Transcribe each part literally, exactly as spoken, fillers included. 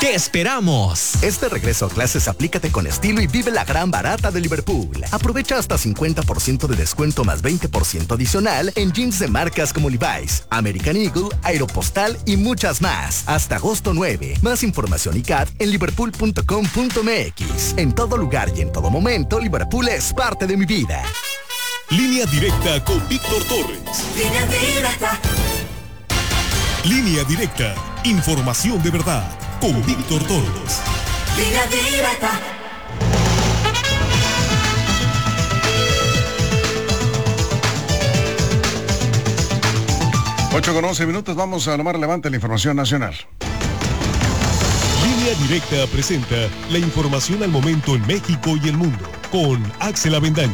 ¿Qué esperamos? Este regreso a clases aplícate con estilo y vive la gran barata de Liverpool. Aprovecha hasta cincuenta por ciento de descuento más veinte por ciento adicional en jeans de marcas como Levi's, American Eagle, Aeropostal y muchas más. Hasta agosto nueve. Más información y C A T en liverpool punto com punto m x. En todo lugar y en todo momento, Liverpool es parte de mi vida. Línea directa con Víctor Torres. Línea directa. Línea directa. Información de verdad con Víctor Torres. Línea directa. ocho con once minutos, vamos a lo más relevante de la información nacional. Línea Directa presenta la información al momento en México y el mundo con Axel Avendaño.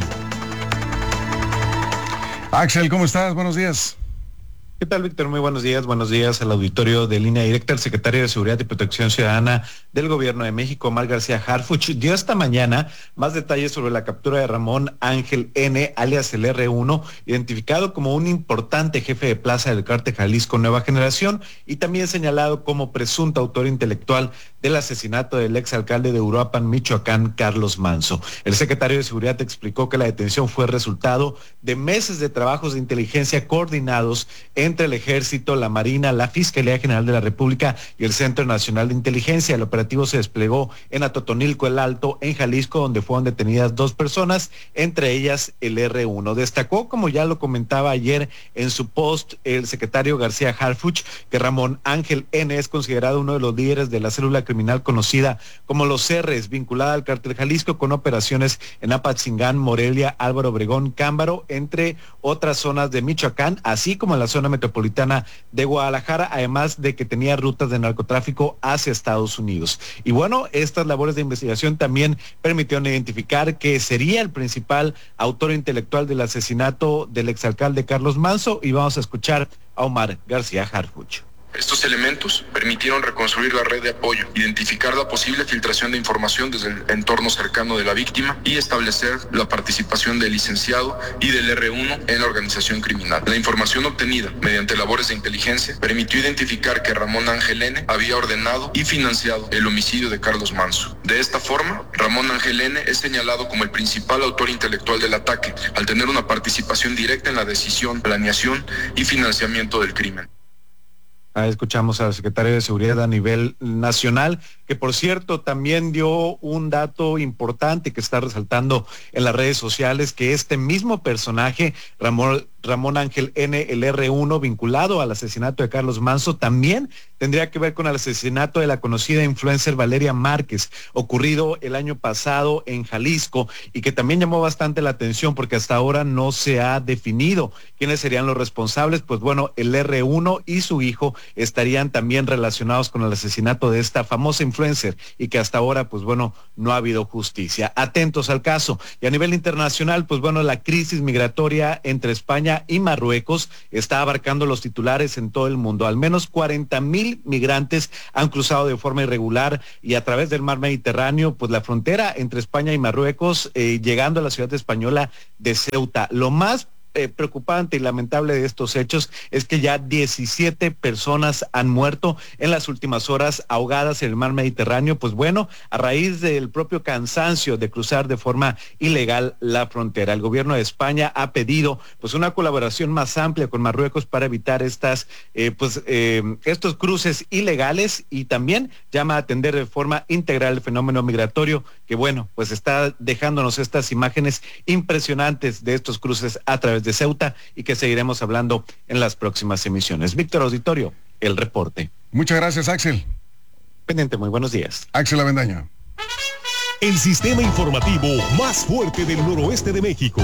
Axel, ¿cómo estás? Buenos días. ¿Qué tal, Víctor? Muy buenos días. Buenos días al auditorio de Línea Directa. El secretario de Seguridad y Protección Ciudadana del Gobierno de México, Omar García Harfuch, dio esta mañana más detalles sobre la captura de Ramón Ángel N., alias el erre uno, identificado como un importante jefe de plaza del Cártel Jalisco Nueva Generación y también señalado como presunto autor intelectual del asesinato del exalcalde de Uruapan, Michoacán, Carlos Manzo. El secretario de Seguridad explicó que la detención fue resultado de meses de trabajos de inteligencia coordinados entre el Ejército, la Marina, la Fiscalía General de la República y el Centro Nacional de Inteligencia. El operativo se desplegó en Atotonilco el Alto, en Jalisco, donde fueron detenidas dos personas, entre ellas el erre uno. Destacó, como ya lo comentaba ayer en su post, el secretario García Harfuch, que Ramón Ángel N. es considerado uno de los líderes de la célula criminal conocida como los Cerres, vinculada al Cártel Jalisco, con operaciones en Apatzingán, Morelia, Álvaro Obregón, Cámbaro, entre otras zonas de Michoacán, así como en la zona metropolitana de Guadalajara, además de que tenía rutas de narcotráfico hacia Estados Unidos. Y bueno, estas labores de investigación también permitieron identificar que sería el principal autor intelectual del asesinato del exalcalde Carlos Manzo, y vamos a escuchar a Omar García Harfuch. Estos elementos permitieron reconstruir la red de apoyo, identificar la posible filtración de información desde el entorno cercano de la víctima y establecer la participación del licenciado y del erre uno en la organización criminal. La información obtenida mediante labores de inteligencia permitió identificar que Ramón Ángel N. había ordenado y financiado el homicidio de Carlos Manzo. De esta forma, Ramón Ángel N. es señalado como el principal autor intelectual del ataque, al tener una participación directa en la decisión, planeación y financiamiento del crimen. Ah, escuchamos al secretario de Seguridad a nivel nacional, que por cierto también dio un dato importante que está resaltando en las redes sociales, que este mismo personaje, Ramón, Ramón Ángel N., el erre uno, vinculado al asesinato de Carlos Manzo, también tendría que ver con el asesinato de la conocida influencer Valeria Márquez, ocurrido el año pasado en Jalisco, y que también llamó bastante la atención porque hasta ahora no se ha definido quiénes serían los responsables. Pues bueno, el erre uno y su hijo estarían también relacionados con el asesinato de esta famosa influencer, y que hasta ahora, pues bueno, no ha habido justicia. Atentos al caso. Y a nivel internacional, pues bueno, la crisis migratoria entre España y Marruecos está abarcando los titulares en todo el mundo. Al menos cuarenta mil migrantes han cruzado de forma irregular y a través del mar Mediterráneo, pues la frontera entre España y Marruecos, eh, llegando a la ciudad española de Ceuta. Lo más Eh, preocupante y lamentable de estos hechos es que ya diecisiete personas han muerto en las últimas horas ahogadas en el mar Mediterráneo, pues bueno, a raíz del propio cansancio de cruzar de forma ilegal la frontera. El gobierno de España ha pedido pues una colaboración más amplia con Marruecos para evitar estas eh, pues eh, estos cruces ilegales, y también llama a atender de forma integral el fenómeno migratorio, que bueno, pues está dejándonos estas imágenes impresionantes de estos cruces a través de Ceuta, y que seguiremos hablando en las próximas emisiones. Víctor Auditorio, el reporte. Muchas gracias, Axel. Pendiente, muy buenos días. Axel Avendaño. El sistema informativo más fuerte del noroeste de México.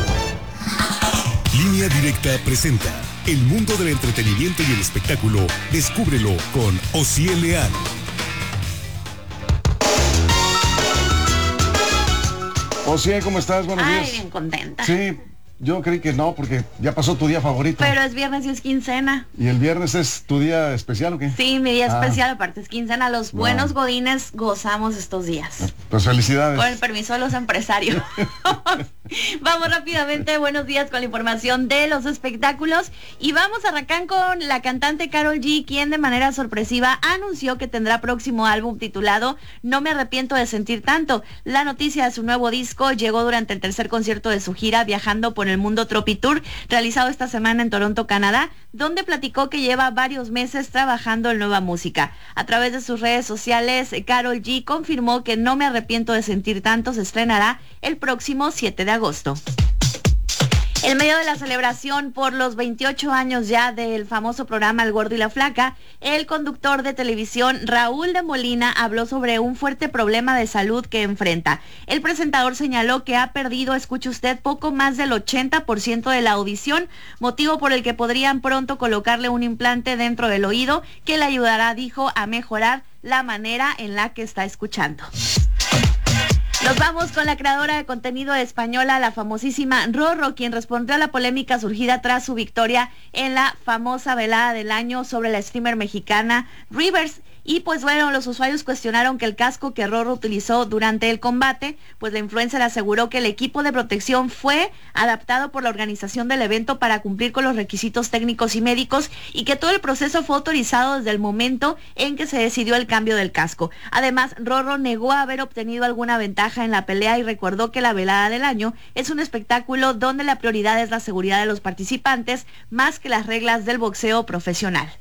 Línea Directa presenta el mundo del entretenimiento y el espectáculo. Descúbrelo con Osiel Leal. Osiel, ¿cómo estás? Buenos Ay, días. bien contenta. Sí. Yo creí que no, porque ya pasó tu día favorito. Pero es viernes y es quincena. ¿Y el viernes es tu día especial o qué? Sí, mi día ah. especial, aparte es quincena. Los No. buenos godines gozamos estos días. Pues felicidades. Con el permiso de los empresarios. Vamos rápidamente, buenos días con la información de los espectáculos y vamos a arrancar con la cantante Karol G, quien de manera sorpresiva anunció que tendrá próximo álbum titulado No me arrepiento de sentir tanto. La noticia de su nuevo disco llegó durante el tercer concierto de su gira Viajando por el Mundo Tropi Tour, realizado esta semana en Toronto, Canadá, donde platicó que lleva varios meses trabajando en nueva música. A través de sus redes sociales, Karol G confirmó que No me arrepiento de sentir tanto se estrenará el próximo siete de agosto. En medio de la celebración por los veintiocho años ya del famoso programa El Gordo y la Flaca, el conductor de televisión Raúl de Molina habló sobre un fuerte problema de salud que enfrenta. El presentador señaló que ha perdido, escuche usted, poco más del ochenta por ciento de la audición, motivo por el que podrían pronto colocarle un implante dentro del oído que le ayudará, dijo, a mejorar la manera en la que está escuchando. Nos vamos con la creadora de contenido española, la famosísima Rorró, quien respondió a la polémica surgida tras su victoria en la famosa velada del año sobre la streamer mexicana Rivers. Y pues bueno, los usuarios cuestionaron que el casco que Rorró utilizó durante el combate, pues la influencer aseguró que el equipo de protección fue adaptado por la organización del evento para cumplir con los requisitos técnicos y médicos y que todo el proceso fue autorizado desde el momento en que se decidió el cambio del casco. Además, Rorró negó haber obtenido alguna ventaja en la pelea y recordó que la velada del año es un espectáculo donde la prioridad es la seguridad de los participantes más que las reglas del boxeo profesional.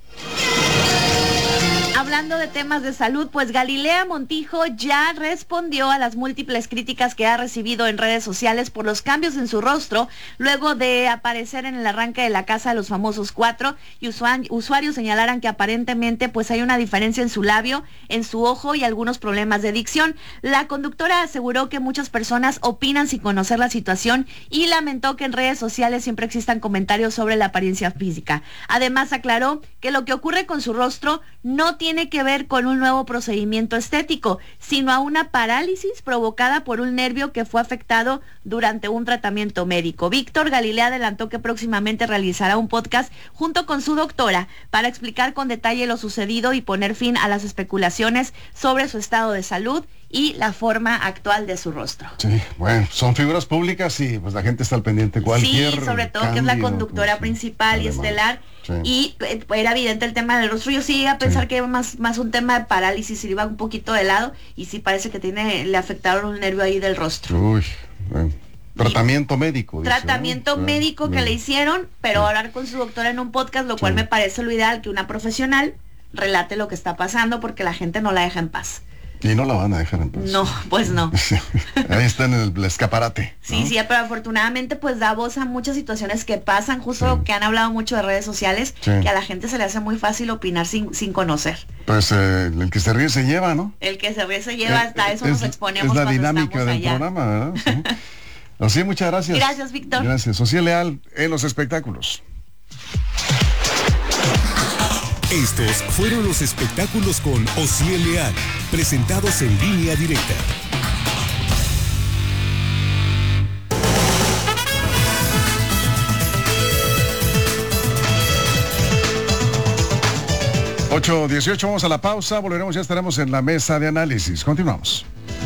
Hablando de temas de salud, pues Galilea Montijo ya respondió a las múltiples críticas que ha recibido en redes sociales por los cambios en su rostro, luego de aparecer en el arranque de La Casa de los Famosos cuatro, y usuarios señalaran que aparentemente pues hay una diferencia en su labio, en su ojo y algunos problemas de dicción. La conductora aseguró que muchas personas opinan sin conocer la situación y lamentó que en redes sociales siempre existan comentarios sobre la apariencia física. Además aclaró que lo que ocurre con su rostro no tiene que ver con un nuevo procedimiento estético, sino a una parálisis provocada por un nervio que fue afectado durante un tratamiento médico. Víctor Galilea adelantó que próximamente realizará un podcast junto con su doctora para explicar con detalle lo sucedido y poner fin a las especulaciones sobre su estado de salud y la forma actual de su rostro. Sí, bueno, son figuras públicas y pues la gente está al pendiente cualquier Sí, sobre todo cambio, que es la conductora pues, principal y estelar. Sí. Y eh, era evidente el tema del rostro. Yo sí iba a pensar sí. que era más, más un tema de parálisis, iba un poquito de lado y sí parece que tiene, le afectaron un nervio ahí del rostro. Uy, bueno. Tratamiento médico. Dice, Tratamiento ¿no? médico sí. que sí. le hicieron, pero sí. hablar con su doctora en un podcast, lo cual sí. me parece lo ideal, que una profesional relate lo que está pasando porque la gente no la deja en paz. Y no la van a dejar en paz. No, pues no. Ahí está en el, el escaparate. Sí, ¿no? sí, pero afortunadamente pues da voz a muchas situaciones que pasan, justo sí. que han hablado mucho de redes sociales, sí. que a la gente se le hace muy fácil opinar sin, sin conocer. Pues eh, el que se ríe se lleva, ¿no? El que se ríe se lleva, hasta eh, eso es, nos exponemos. Es la dinámica del allá. programa, ¿verdad? Sí. Así, muchas gracias. Gracias, Víctor. Gracias. Ociel Leal en los espectáculos. Estos fueron los espectáculos con Ociel Leal, presentados en Línea Directa. ocho dieciocho, vamos a la pausa, volveremos, ya estaremos en la mesa de análisis. Continuamos.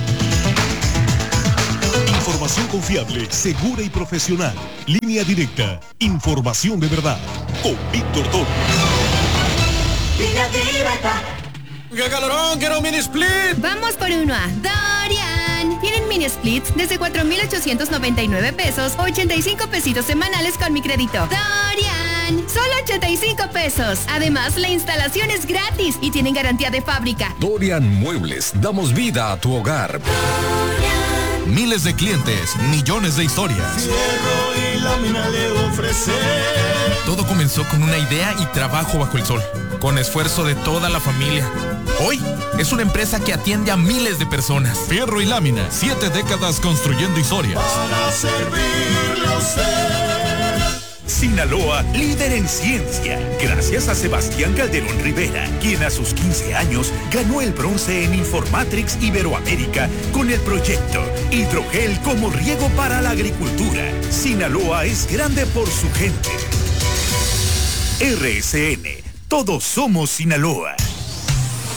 Información confiable, segura y profesional. Línea Directa, información de verdad. Con Víctor Toro. Línea Directa. ¡Qué calorón! ¡Quiero un mini split! Vamos por uno a Dorian. Tienen mini splits desde cuatro mil ochocientos noventa y nueve pesos, ochenta y cinco pesitos semanales con mi crédito. Dorian, solo ochenta y cinco pesos. Además, la instalación es gratis y tienen garantía de fábrica. Dorian Muebles, damos vida a tu hogar. Dorian. Miles de clientes, millones de historias. Fierro y lámina le ofrece. Todo comenzó con una idea y trabajo bajo el sol, con esfuerzo de toda la familia. Hoy es una empresa que atiende a miles de personas. Fierro y lámina, siete décadas construyendo historias. Para servirle a usted. Sinaloa, líder en ciencia, gracias a Sebastián Calderón Rivera, quien a sus quince años ganó el bronce en Informatrix Iberoamérica con el proyecto Hidrogel como riego para la agricultura. Sinaloa es grande por su gente. R S N, todos somos Sinaloa.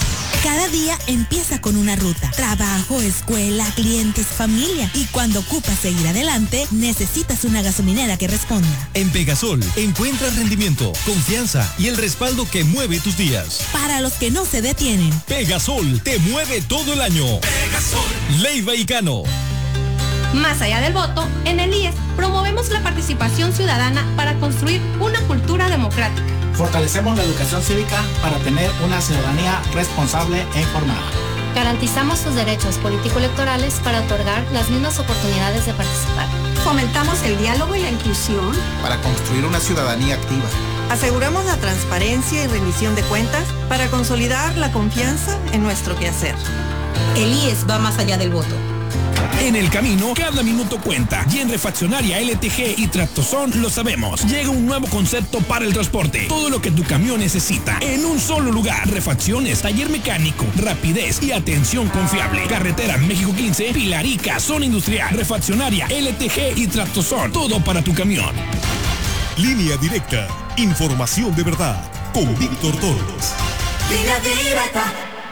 Cada día empieza con una ruta. Trabajo, escuela, clientes, familia. Y cuando ocupas seguir adelante, necesitas una gasolinera que responda. En Pegasol encuentras rendimiento, confianza y el respaldo que mueve tus días. Para los que no se detienen. Pegasol te mueve todo el año. Pegasol. Leiva y Cano. Más allá del voto, en el I E S promovemos la participación ciudadana para construir una cultura democrática. Fortalecemos la educación cívica para tener una ciudadanía responsable e informada. Garantizamos sus derechos político-electorales para otorgar las mismas oportunidades de participar. Fomentamos el diálogo y la inclusión para construir una ciudadanía activa. Aseguramos la transparencia y rendición de cuentas para consolidar la confianza en nuestro quehacer. El I E S va más allá del voto. En el camino, cada minuto cuenta. Y en Refaccionaria L T G y Tractozón lo sabemos. Llega un nuevo concepto para el transporte. Todo lo que tu camión necesita. En un solo lugar. Refacciones, taller mecánico, rapidez y atención confiable. Carretera México quince, Pilarica, Zona Industrial. Refaccionaria L T G y Tractozón. Todo para tu camión. Línea Directa. Información de verdad. Con Víctor Torres. Línea Directa.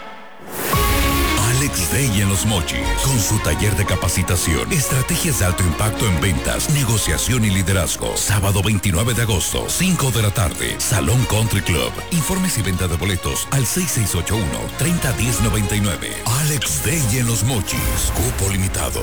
Alex Day en Los Mochis, con su taller de capacitación, estrategias de alto impacto en ventas, negociación y liderazgo. Sábado veintinueve de agosto, cinco de la tarde, Salón Country Club. Informes y venta de boletos al seis seis ocho uno, tres cero uno cero nueve nueve. Alex Day en Los Mochis, cupo limitado.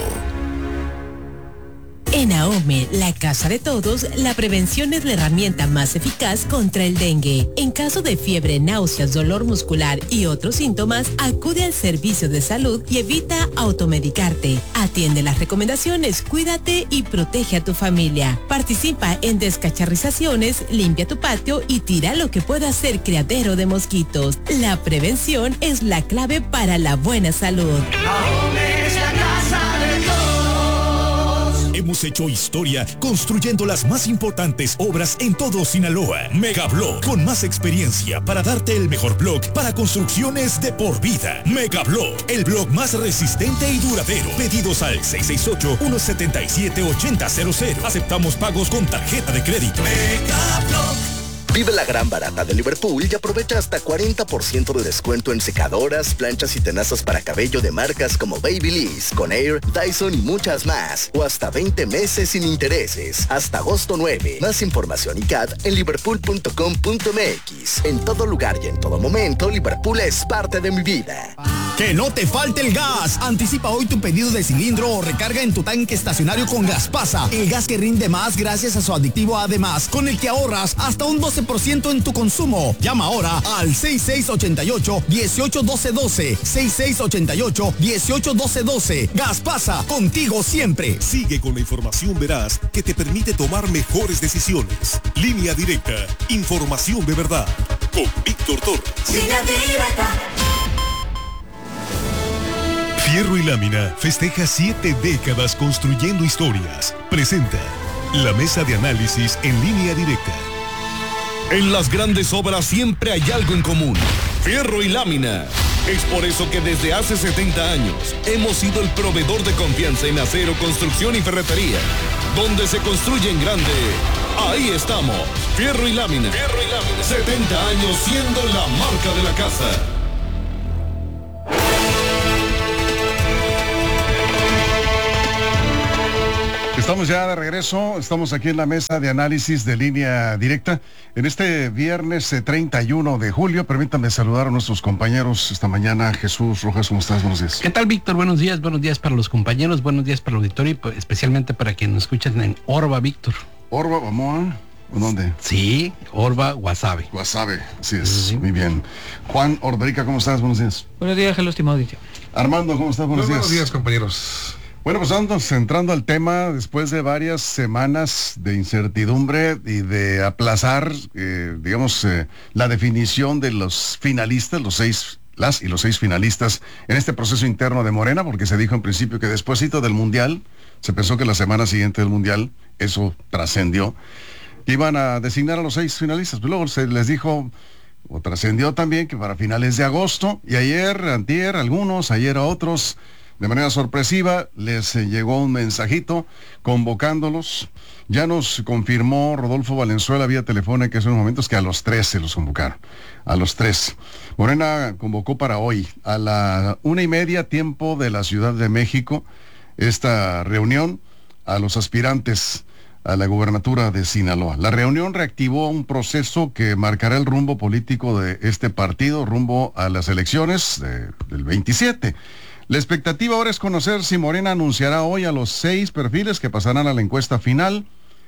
En AOME, la casa de todos, la prevención es la herramienta más eficaz contra el dengue. En caso de fiebre, náuseas, dolor muscular y otros síntomas, acude al servicio de salud y evita automedicarte. Atiende las recomendaciones, cuídate y protege a tu familia. Participa en descacharrizaciones, limpia tu patio y tira lo que pueda ser criadero de mosquitos. La prevención es la clave para la buena salud. AOME es la casa de todos. Hemos hecho historia construyendo las más importantes obras en todo Sinaloa. Megablock, con más experiencia para darte el mejor block para construcciones de por vida. Megablock, el block más resistente y duradero. Pedidos al seis seis ocho, uno siete siete, ocho cero cero cero. Aceptamos pagos con tarjeta de crédito. Megablock. Vive la gran barata de Liverpool y aprovecha hasta cuarenta por ciento de descuento en secadoras, planchas y tenazas para cabello de marcas como Babyliss, Conair, Dyson y muchas más. O hasta veinte meses sin intereses. Hasta agosto nueve. Más información y C A D en liverpool punto com punto m x. En todo lugar y en todo momento, Liverpool es parte de mi vida. ¡Que no te falte el gas! Anticipa hoy tu pedido de cilindro o recarga en tu tanque estacionario con Gaspasa. El gas que rinde más gracias a su aditivo Además, con el que ahorras hasta un doce por ciento en tu consumo. Llama ahora al seis seis ocho ocho, uno ocho uno dos uno. seis seis ocho ocho, uno ocho uno dos uno. Gaspasa, contigo siempre. Sigue con la información veraz que te permite tomar mejores decisiones. Línea Directa. Información de verdad. Con Víctor Torres. Línea Directa. Fierro y Lámina festeja siete décadas construyendo historias. Presenta la mesa de análisis en Línea Directa. En las grandes obras siempre hay algo en común: fierro y lámina. Es por eso que desde hace setenta años hemos sido el proveedor de confianza en acero, construcción y ferretería. Donde se construye en grande, ahí estamos. Fierro y lámina. Fierro y lámina. setenta años siendo la marca de la casa. Estamos ya de regreso, estamos aquí en la mesa de análisis de Línea Directa. En este viernes treinta y uno de julio, permítanme saludar a nuestros compañeros esta mañana. Jesús Rojas, ¿cómo estás? Buenos días. ¿Qué tal, Víctor? Buenos días, buenos días para los compañeros, buenos días para el auditorio y especialmente para quienes nos escuchan en Orba, Víctor. Orba, vamos a... ¿Dónde? Sí, Orba, Guasave. Guasave, así es, sí. Muy bien. Juan Orderica, ¿cómo estás? Buenos días. Buenos días, hello, estimado auditorio. Armando, ¿cómo estás? Buenos Muy días. Buenos días, compañeros. Bueno, pues vamos entrando al tema después de varias semanas de incertidumbre y de aplazar, eh, digamos, eh, la definición de los finalistas, los seis, las y los seis finalistas en este proceso interno de Morena, porque se dijo en principio que despuésito del Mundial, se pensó que la semana siguiente del Mundial, eso trascendió, iban a designar a los seis finalistas. Pero luego se les dijo, o trascendió también, que para finales de agosto, y ayer, antier, algunos, ayer a otros, de manera sorpresiva les eh, llegó un mensajito convocándolos. Ya nos confirmó Rodolfo Valenzuela vía telefónica en esos momentos que a los tres se los convocaron. A los tres. Morena convocó para hoy, a la una y media tiempo de la Ciudad de México, esta reunión a los aspirantes a la gubernatura de Sinaloa. La reunión reactivó un proceso que marcará el rumbo político de este partido, rumbo a las elecciones de, del veintisiete. La expectativa ahora es conocer si Morena anunciará hoy a los seis perfiles que pasarán a la encuesta final,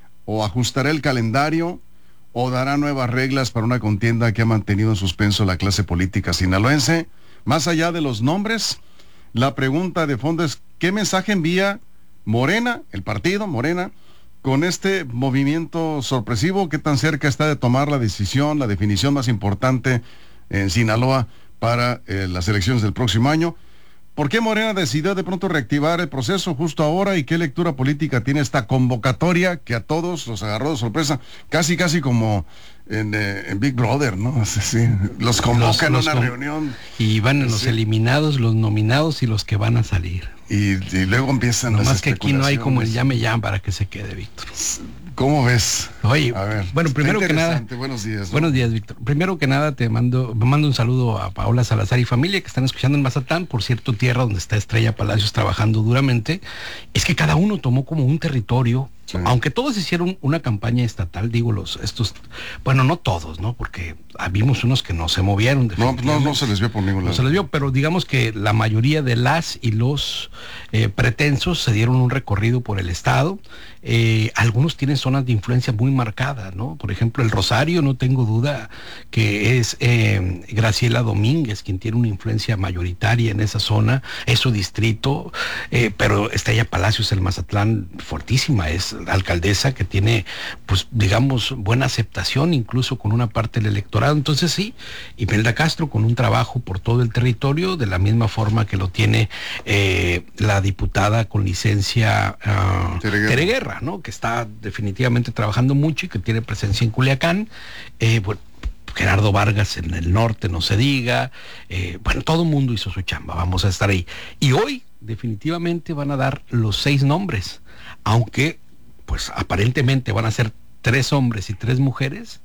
o ajustará el calendario, o dará nuevas reglas para una contienda que ha mantenido en suspenso la clase política sinaloense. Más allá de los nombres, la pregunta de fondo es: ¿qué mensaje envía Morena, el partido Morena, con este movimiento sorpresivo? ¿Qué tan cerca está de tomar la decisión, la definición más importante en Sinaloa para eh, las elecciones del próximo año? ¿Por qué Morena decidió de pronto reactivar el proceso justo ahora, y qué lectura política tiene esta convocatoria que a todos los agarró de sorpresa? Casi, casi como en, eh, en Big Brother, ¿no? Sí, los convocan Los- a los una con- reunión. Y van los Sí. eliminados, los nominados y los que van a salir. Y, y luego empiezan Nomás las que aquí no hay como el especulaciones. llame ya para que se quede, Víctor. ¿Cómo ves? Oye, A ver, bueno, está primero que nada, interesante. Buenos días. ¿no? buenos días, Víctor. Primero que nada te mando, me mando un saludo a Paola Salazar y familia que están escuchando en Mazatlán, por cierto, tierra donde está Estrella Palacios trabajando duramente. Es que cada uno tomó como un territorio, sí. Aunque todos hicieron una campaña estatal, digo, los, estos, bueno, no todos, ¿no? Porque vimos unos que no se movieron. No, no, no se les vio por ningún lado. No se les vio, pero digamos que la mayoría de las y los eh, pretensos se dieron un recorrido por el estado. Eh, algunos tienen zonas de influencia muy marcadas, ¿no? Por ejemplo, el Rosario, no tengo duda que es eh, Graciela Domínguez quien tiene una influencia mayoritaria en esa zona, es su distrito, eh, pero Estrella Palacios, el Mazatlán, fuertísima, es la alcaldesa que tiene, pues, digamos, buena aceptación, incluso con una parte del electorado. Entonces sí, Imelda Castro con un trabajo por todo el territorio, de la misma forma que lo tiene eh, la diputada con licencia uh, Tereguerra. Tereguerra, ¿no? Que está definitivamente trabajando mucho y que tiene presencia en Culiacán. Eh, bueno, Gerardo Vargas en el norte, no se diga. Eh, bueno, todo el mundo hizo su chamba, vamos a estar ahí. Y hoy definitivamente van a dar los seis nombres, aunque pues aparentemente van a ser tres hombres y tres mujeres.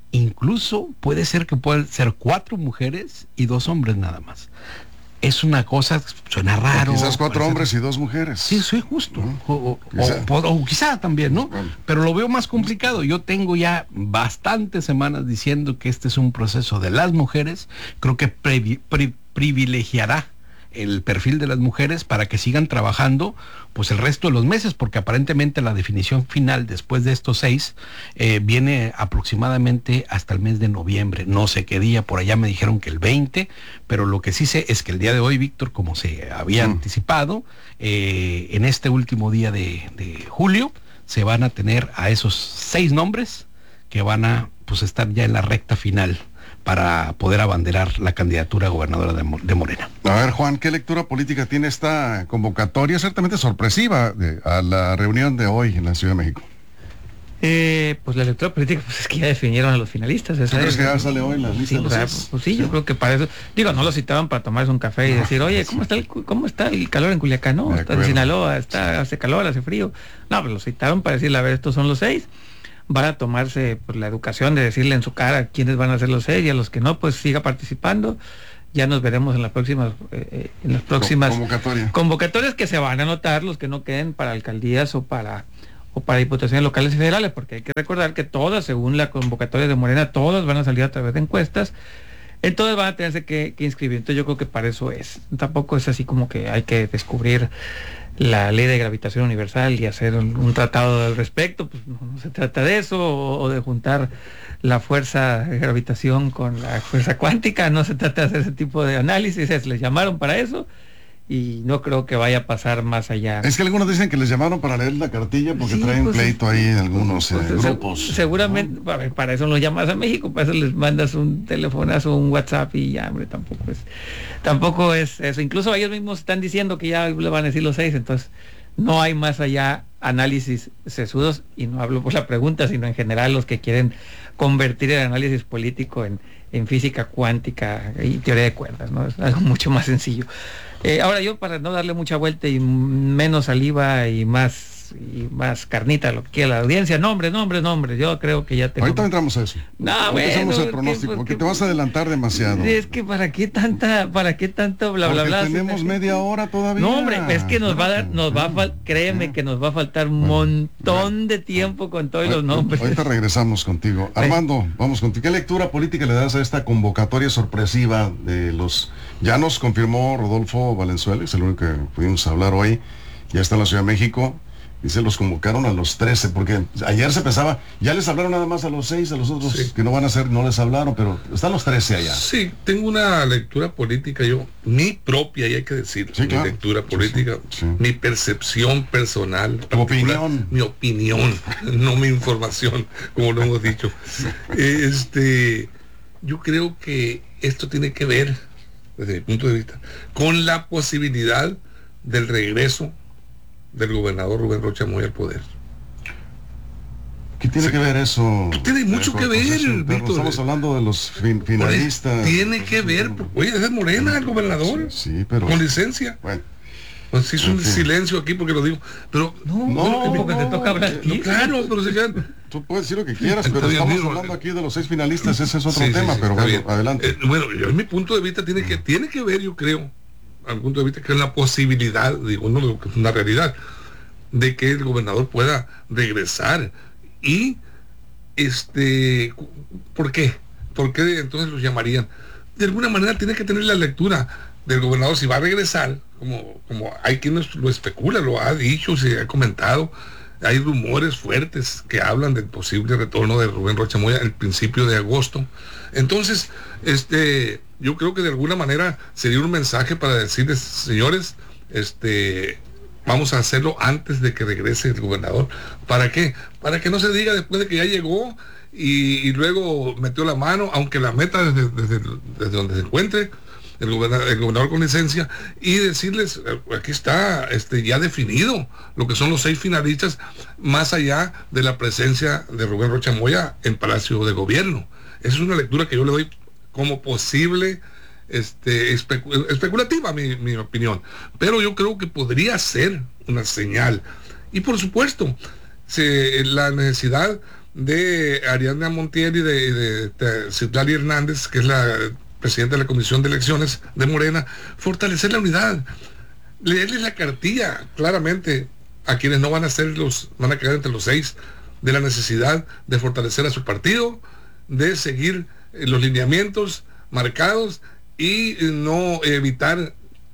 Incluso puede ser que puedan ser cuatro mujeres y dos hombres nada más. Es una cosa, suena raro. O quizás cuatro ser- hombres y dos mujeres. Sí, sí, justo. ¿no? O, o- Quizá. o- o quizá también, ¿no? Bueno. Pero lo veo más complicado. Yo tengo ya bastantes semanas diciendo que este es un proceso de las mujeres. Creo que previ- pri- privilegiará el perfil de las mujeres para que sigan trabajando pues el resto de los meses, porque aparentemente la definición final después de estos seis eh, viene aproximadamente hasta el mes de noviembre, no sé qué día, por allá me dijeron que el veinte, pero lo que sí sé es que el día de hoy, Víctor, como se había Mm. anticipado, eh, en este último día de, de julio se van a tener a esos seis nombres que van a pues estar ya en la recta final para poder abanderar la candidatura a gobernadora de, Mo- de Morena. A ver, Juan, ¿qué lectura política tiene esta convocatoria ciertamente sorpresiva de- a la reunión de hoy en la Ciudad de México? Eh, pues la lectura política, pues es que ya definieron a los finalistas. esa ¿Tú crees es- que ya sale hoy la lista Sí, de los o sea, seis? pues sí, yo creo que para eso, digo, no lo citaban para tomarse un café y No, decir, oye, sí. ¿cómo está el cu- cómo está el calor en Culiacán? No, De está en acuerdo. Sinaloa, está, hace calor, hace frío. No, pues lo citaron para decirle, a ver, estos son los seis. Van a tomarse pues la educación de decirle en su cara quiénes van a ser los seis, y a los que no, pues siga participando. Ya nos veremos en las próximas, eh, eh, en las próximas Convocatoria. convocatorias que se van a anotar, los que no queden para alcaldías o para o para diputaciones locales y federales, porque hay que recordar que todas, según la convocatoria de Morena, todas van a salir a través de encuestas, entonces van a tenerse que, que inscribir. Entonces yo creo que para eso es. Tampoco es así como que hay que descubrir la ley de gravitación universal y hacer un, un tratado al respecto, pues no, no se trata de eso, o, o de juntar la fuerza de gravitación con la fuerza cuántica, no se trata de hacer ese tipo de análisis, es, les llamaron para eso y no creo que vaya a pasar más allá. Es que algunos dicen que les llamaron para leer la cartilla porque Sí, traen pues, pleito ahí en algunos Pues, eh, se- grupos. seguramente, a ver, para eso lo llamas a México, para eso les mandas un teléfonazo, un WhatsApp y ya, hombre, tampoco es, tampoco es eso. Incluso ellos mismos están diciendo que ya le van a decir los seis, entonces no hay más allá análisis sesudos, y no hablo por la pregunta, sino en general los que quieren convertir el análisis político en, en física cuántica y teoría de cuerdas, ¿no? Es algo mucho más sencillo. Eh, ahora yo, para no darle mucha vuelta y menos saliva y más y más carnita, lo que quiera la audiencia, nombre, nombre, nombre, yo creo que ya tengo... Ahorita entramos a eso. No, bueno, empezamos el pronóstico, porque, porque te vas a adelantar demasiado. Es que para qué tanta, para qué tanto bla bla bla. Tenemos media hora todavía. No, hombre, es que nos va a dar, nos va a fal, créeme que nos va a faltar un montón de tiempo con todos los nombres. Ahorita regresamos contigo. Armando, vamos contigo. ¿Qué lectura política le das a esta convocatoria sorpresiva de los... Ya nos confirmó Rodolfo Valenzuela, es el único que pudimos hablar hoy, ya está en la Ciudad de México. Dice, los convocaron a los trece, porque ayer se pensaba, ya les hablaron nada más a los seis, a los otros sí. que no van a ser, no les hablaron, pero están los trece allá. Sí, tengo una lectura política yo, mi propia, y hay que decir, sí, mi claro. lectura política, sí, sí. mi percepción personal. Tu opinión. Mi opinión, no mi información, como lo hemos dicho. Este, yo creo que esto tiene que ver, desde mi punto de vista, con la posibilidad del regreso del gobernador Rubén Rocha Moya al poder. ¿Qué tiene sí. que ver eso? Tiene mucho que ver, Víctor. Estamos hablando de los fin, finalistas. Tiene que ver, oye, es Morena el gobernador. Sí, sí, pero... Con licencia. Bueno. Pues hizo un fin. silencio aquí porque lo digo. Pero no, no, porque no, te toca hablar aquí. No, claro, pero se quedan. Tú puedes decir lo que quieras, pero está estamos bien, hablando aquí de los seis finalistas, ese es otro sí, tema, sí, sí, pero bueno, bien. adelante. Eh, bueno, yo, en mi punto de vista tiene que, tiene que ver, yo creo, al punto de vista que es la posibilidad, digo, no lo que es una realidad, de que el gobernador pueda regresar. Y este, ¿por qué? ¿Por qué entonces los llamarían? De alguna manera tiene que tener la lectura del gobernador si va a regresar, como, como hay quienes lo especula, lo ha dicho, se ha comentado, hay rumores fuertes que hablan del posible retorno de Rubén Rocha Moya el principio de agosto. Entonces, este, yo creo que de alguna manera sería un mensaje para decirles, señores, este, vamos a hacerlo antes de que regrese el gobernador. ¿Para qué? Para que no se diga después de que ya llegó y, y luego metió la mano, aunque la meta desde, desde, desde donde se encuentre el gobernador, el gobernador con licencia, y decirles, aquí está este, ya definido lo que son los seis finalistas, más allá de la presencia de Rubén Rocha Moya en Palacio de Gobierno. Esa es una lectura que yo le doy como posible, este, especu especulativa, mi, mi opinión, pero yo creo que podría ser una señal. Y por supuesto, se, la necesidad de Ariadna Montiel y de, de, de Citlali Hernández, que es la presidenta de la Comisión de Elecciones de Morena, fortalecer la unidad, leerles la cartilla claramente a quienes no van a ser los, van a quedar entre los seis, de la necesidad de fortalecer a su partido, de seguir los lineamientos marcados y no evitar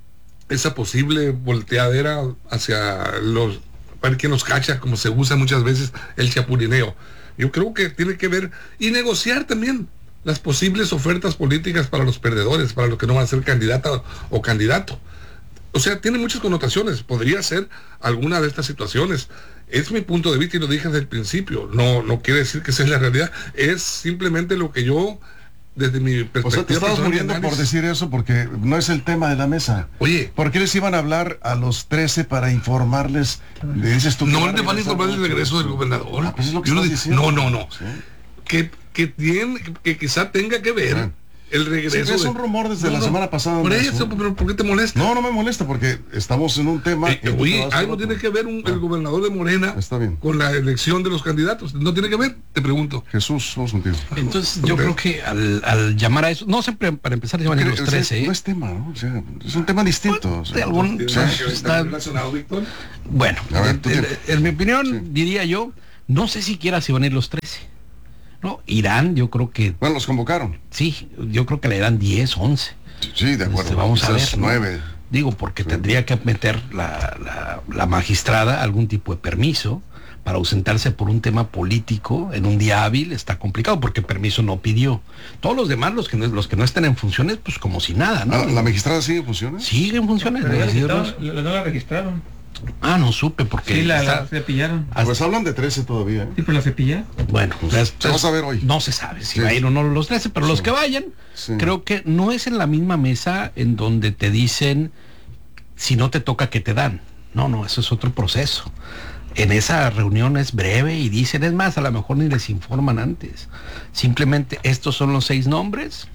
esa posible volteadera hacia los, para quien nos cacha, como se usa muchas veces, el chapulineo. Yo creo que tiene que ver, y negociar también las posibles ofertas políticas para los perdedores, para los que no van a ser candidata o candidato. O sea, tiene muchas connotaciones, podría ser alguna de estas situaciones. Es mi punto de vista y lo dije desde el principio, no, no quiere decir que esa es la realidad, es simplemente lo que yo, desde mi perspectiva... O sea, te estabas muriendo por decir eso porque no es el tema de la mesa. Oye, ¿por qué les iban a hablar a los trece para informarles? Le dices tú, no les van a informar del regreso del gobernador. Ah, pues es lo que yo no, diciendo. no, no, no. ¿Sí? Que, que, tiene, que quizá tenga que ver... Ah. El regreso. Sí, es un rumor desde no, la no, semana pasada. Por eso, pero ¿por qué te molesta? No, no me molesta porque estamos en un tema. Eh, oye, algo tiene que ver un, ah. el gobernador de Morena Está bien. con la elección de los candidatos. ¿No tiene que ver? Te pregunto. Jesús, vamos contigo. Entonces, yo okay. creo que al, al llamar a eso, no siempre para empezar llaman a los trece. ¿eh? No es tema, ¿no? O sea, es un tema distinto. Bueno, o sea, de algún, o sea, está relacionado, Víctor. Bueno, ver, en, en, en mi opinión, sí. diría yo, no sé siquiera si van a ir los trece. No, irán, yo creo que... Bueno, los convocaron. Sí, yo creo que le irán diez, once. Sí, de acuerdo. Este, vamos a ver. nueve. ¿no? Digo, porque sí. tendría que meter la, la, la magistrada algún tipo de permiso para ausentarse por un tema político en un día hábil. Está complicado porque permiso no pidió. Todos los demás, los que no, los que no están en funciones, pues como si nada, ¿no? ¿La, la magistrada sigue en funciones? Sigue en funciones. Pero ya la, no la registraron. Ah, no supe porque... Sí, la, está... la cepillaron. Pues hablan de trece todavía. ¿eh? Sí, pero la cepilla. Bueno, pues, se va a saber hoy. No se sabe si sí. va a ir o no los trece, pero sí. los que vayan, sí. creo que no es en la misma mesa en donde te dicen si no te toca que te dan. No, no, eso es otro proceso. en esa reunión es breve y dicen, es más, a lo mejor ni les informan antes. Simplemente estos son los seis nombres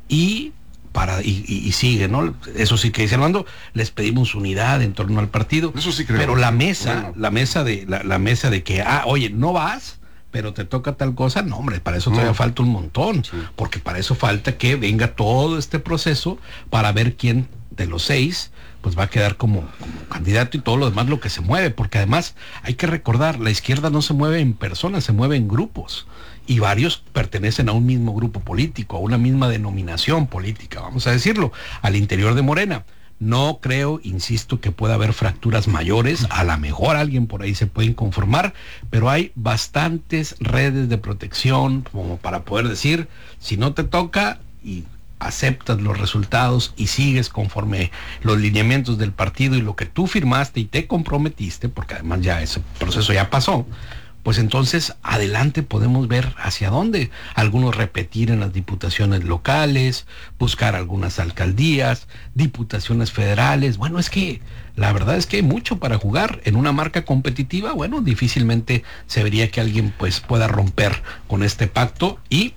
y para y, y, y sigue, ¿no? Eso sí que dice Armando, les pedimos unidad en torno al partido. Eso sí creo. Pero la mesa, bueno. la mesa de la, la mesa de que, ah, oye, no vas, pero te toca tal cosa, no, hombre, para eso todavía no. falta un montón, sí. porque para eso falta que venga todo este proceso para ver quién de los seis pues va a quedar como, como candidato y todo lo demás lo que se mueve, porque además hay que recordar, la izquierda no se mueve en personas, se mueve en grupos, y varios pertenecen a un mismo grupo político, a una misma denominación política, vamos a decirlo, al interior de Morena. No creo, insisto, que pueda haber fracturas mayores, a lo mejor alguien por ahí se puede inconformar, pero hay bastantes redes de protección como para poder decir, si no te toca y aceptas los resultados y sigues conforme los lineamientos del partido y lo que tú firmaste y te comprometiste, porque además ya ese proceso ya pasó, pues entonces adelante podemos ver hacia dónde. Algunos repetir en las diputaciones locales, buscar algunas alcaldías, diputaciones federales. Bueno, es que la verdad es que hay mucho para jugar en una marca competitiva. Bueno, difícilmente se vería que alguien pues pueda romper con este pacto, y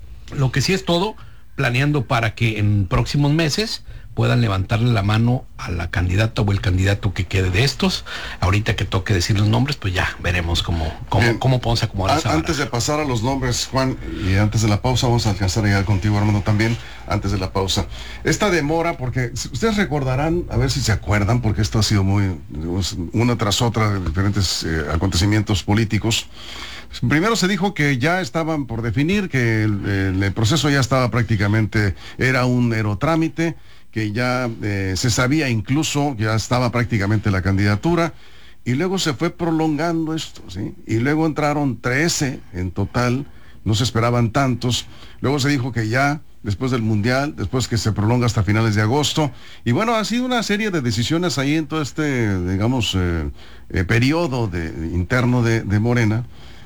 lo que sí es todo planeando para que en próximos meses puedan levantarle la mano a la candidata o el candidato que quede de estos. Ahorita que toque decir los nombres, pues ya veremos cómo, cómo, cómo podemos acomodar esa Antes de pasar a los nombres, Juan, y antes de la pausa, vamos a alcanzar a llegar contigo, Armando, también, antes de la pausa. Esta demora, porque ustedes recordarán, a ver si se acuerdan, porque esto ha sido muy, una tras otra de diferentes eh, acontecimientos políticos. Primero se dijo que ya estaban por definir, que el, el proceso ya estaba prácticamente, era un mero trámite, que ya eh, se sabía incluso, ya estaba prácticamente la candidatura, y luego se fue prolongando esto, ¿sí? Y luego entraron trece en total, no se esperaban tantos, luego se dijo que ya, después del Mundial, después que se prolonga hasta finales de agosto, y bueno, ha sido una serie de decisiones ahí en todo este, digamos, eh, eh, periodo de, interno de, de Morena.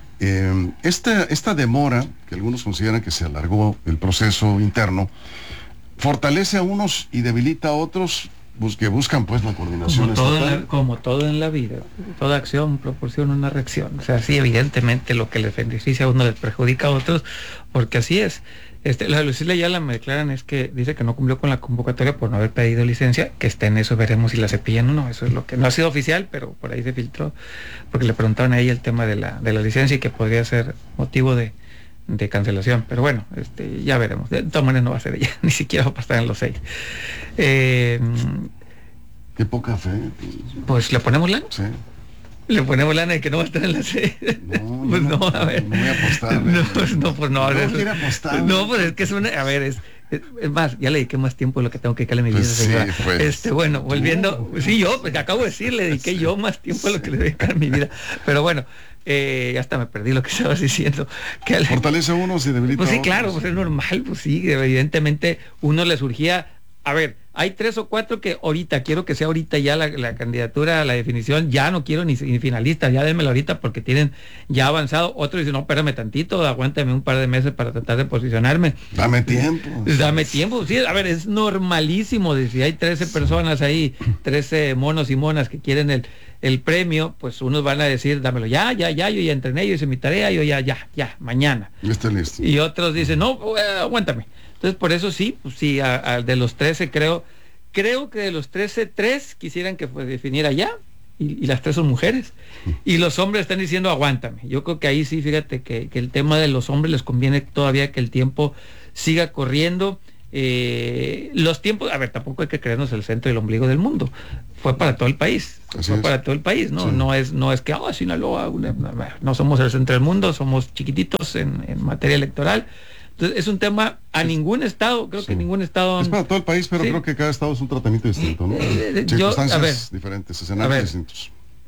Eh, esta, esta demora, que algunos consideran que se alargó el proceso interno, fortalece a unos y debilita a otros bus que buscan pues la coordinación como todo, en la, como todo en la vida, toda acción proporciona una reacción. O sea, sí, evidentemente lo que les beneficia a uno les perjudica a otros, porque así es. Este, la Lucila ya la me declaran es que dice que no cumplió con la convocatoria por no haber pedido licencia, que está en eso, veremos si la cepillan o no. Eso es lo que no ha sido oficial, pero por ahí se filtró, porque le preguntaron a ella el tema de la, de la licencia y que podría ser motivo de, de cancelación, pero bueno, este, ya veremos. De todas maneras no va a ser ella, ni siquiera va a pasar en los seis. Eh, Qué poca fe. Pues le ponemos la. Sí. Le ponemos lana de que no va a estar en la serie. No, pues no, no, a ver. No voy a apostar. No, pues no, pues no. No es, quiere apostar. No, pues es que es una, a ver, es, es, es más, ya le dediqué más tiempo de lo que tengo que dedicarle a mi vida, pues señora. Sí, pues. Este, bueno, volviendo, sí, yo, pues acabo de decir, le dediqué sí. yo más tiempo a lo que le dediqué a mi vida. Pero bueno, eh, hasta me perdí lo que estabas diciendo. Que le, fortalece a unos y debilita pues sí, a otros. claro, pues es normal, pues sí, evidentemente uno le surgía. A ver, hay tres o cuatro que ahorita, quiero que sea ahorita ya la, la candidatura, la definición, ya no quiero ni, ni finalistas, ya démelo ahorita porque tienen ya avanzado. Otro dice, no, espérame tantito, aguántame un par de meses para tratar de posicionarme. Dame tiempo. Dame tiempo, sí, a ver, es normalísimo, de si hay trece personas ahí, trece monos y monas que quieren el, el premio, pues unos van a decir, dámelo ya, ya, ya, yo ya entrené, yo hice mi tarea, yo ya, ya, ya, mañana. Está listo. Y otros dicen, no, aguántame. Entonces, por eso sí, pues sí, a, a, de los trece creo, creo que de los trece, tres quisieran que pues, definiera ya, y, y las tres son mujeres. Y los hombres están diciendo, aguántame. Yo creo que ahí sí, fíjate que, que el tema de los hombres les conviene todavía que el tiempo siga corriendo. Eh, los tiempos, a ver, tampoco hay que creernos el centro y el ombligo del mundo. Fue para todo el país. Así fue es. Para todo el país, ¿no? Sí. No es, no es que, oh, Sinaloa, una, una, no somos el centro del mundo, somos chiquititos en, en materia electoral. Entonces, es un tema a ningún estado, creo sí. que ningún estado... Es para todo el país, pero sí. creo que cada estado es un tratamiento distinto, ¿no? Eh, Circunstancias yo, a ver, diferentes, escenarios ver, distintos.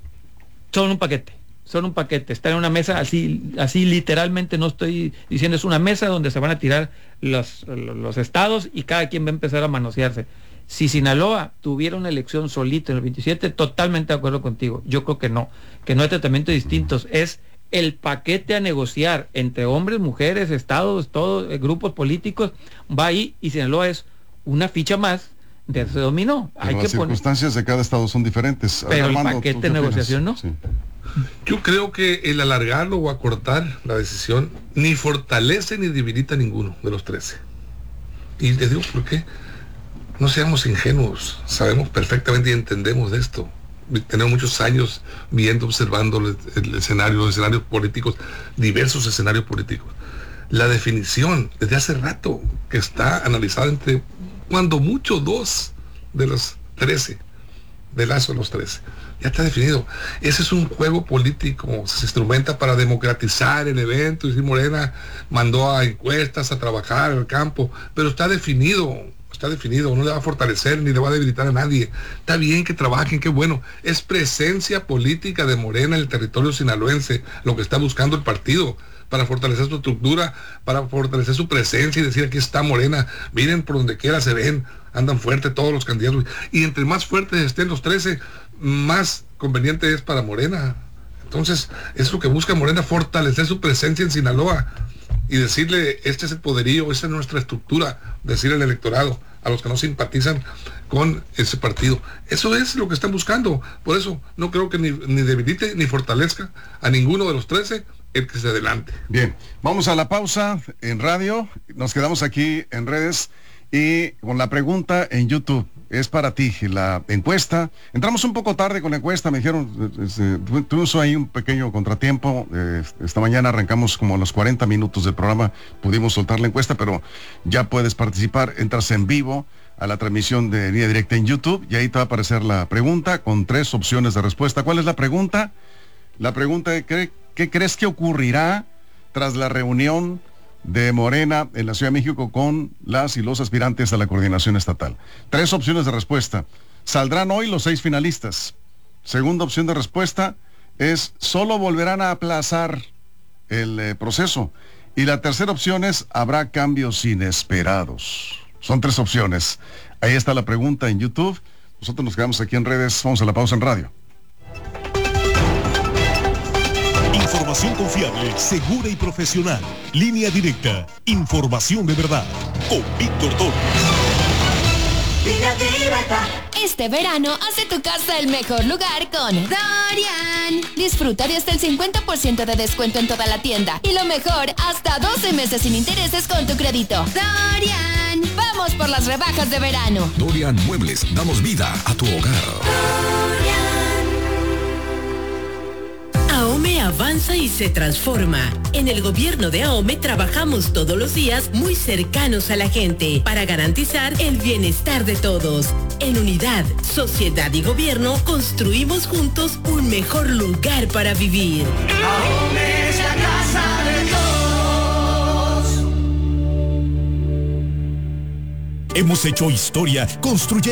Son un paquete, son un paquete. Están en una mesa, así, así literalmente no estoy diciendo, es una mesa donde se van a tirar los, los estados y cada quien va a empezar a manosearse. Si Sinaloa tuviera una elección solito en el veintisiete, totalmente de acuerdo contigo. Yo creo que no, que no hay tratamientos distintos, es... el paquete a negociar entre hombres, mujeres, estados, todos, eh, grupos políticos, va ahí y Sinaloa es una ficha más de ese dominó. Hay las que circunstancias poner... de cada estado son diferentes. Pero Armando, el paquete de negocias? negociación no. Sí. Yo creo que el alargarlo o acortar la decisión ni fortalece ni debilita a ninguno de los trece. Y les digo por qué. No seamos ingenuos, sabemos perfectamente y entendemos de esto. Tenemos muchos años viendo, observando el, el escenario, los escenarios políticos, diversos escenarios políticos. La definición, desde hace rato, que está analizada entre, cuando mucho, dos de los trece, de Lazo de los trece. Ya está definido. Ese es un juego político, se instrumenta para democratizar el evento, y decir, Morena mandó a encuestas a trabajar al campo, pero está definido, está definido, no le va a fortalecer ni le va a debilitar a nadie. Está bien que trabajen, qué bueno. Es presencia política de Morena en el territorio sinaloense, lo que está buscando el partido, para fortalecer su estructura, para fortalecer su presencia y decir, aquí está Morena, miren por donde quiera se ven, andan fuertes todos los candidatos, y entre más fuertes estén los trece, más conveniente es para Morena. Entonces, es lo que busca Morena, fortalecer su presencia en Sinaloa y decirle, este es el poderío, esta es nuestra estructura, decirle al electorado, a los que no simpatizan con ese partido. Eso es lo que están buscando. Por eso no creo que ni, ni debilite ni fortalezca a ninguno de los trece el que se adelante. Bien, vamos a la pausa en radio, nos quedamos aquí en redes y con la pregunta en YouTube. Es para ti la encuesta. Entramos un poco tarde con la encuesta, me dijeron, este, tuvimos ahí un pequeño contratiempo. Eh, esta mañana arrancamos como a los cuarenta minutos del programa, pudimos soltar la encuesta, pero ya puedes participar, entras en vivo a la transmisión de Línea Directa en YouTube y ahí te va a aparecer la pregunta con tres opciones de respuesta. ¿Cuál es la pregunta? La pregunta es, ¿qué, qué crees que ocurrirá tras la reunión de Morena en la Ciudad de México con las y los aspirantes a la coordinación estatal? Tres opciones de respuesta. Saldrán hoy los seis finalistas. Segunda opción de respuesta es, solo volverán a aplazar el eh, proceso. Y la tercera opción es, habrá cambios inesperados. Son tres opciones. Ahí está la pregunta en YouTube. Nosotros nos quedamos aquí en redes. Vamos a la pausa en radio. Información confiable, segura y profesional. Línea Directa. Información de verdad. Con Víctor Torres. Línea Directa. Este verano hace tu casa el mejor lugar con Dorian. Disfruta de hasta el cincuenta por ciento de descuento en toda la tienda. Y lo mejor, hasta doce meses sin intereses con tu crédito. Dorian. Vamos por las rebajas de verano. Dorian Muebles. Damos vida a tu hogar. AOME avanza y se transforma. En el gobierno de AOME trabajamos todos los días muy cercanos a la gente para garantizar el bienestar de todos. En unidad, sociedad y gobierno construimos juntos un mejor lugar para vivir. AOME es la casa de todos. Hemos hecho historia construyendo